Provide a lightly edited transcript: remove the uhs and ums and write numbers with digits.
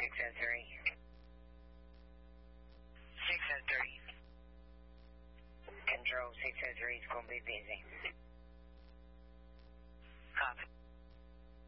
603. 603. Control 603 is going to be busy. Copy.